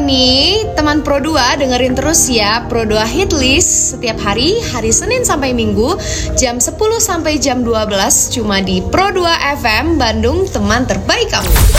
nih, teman Pro 2 dengerin terus ya Pro 2 Hit List setiap hari Senin sampai Minggu, jam 10 sampai jam 12 cuma di Pro 2 FM Bandung, teman terbaik kamu.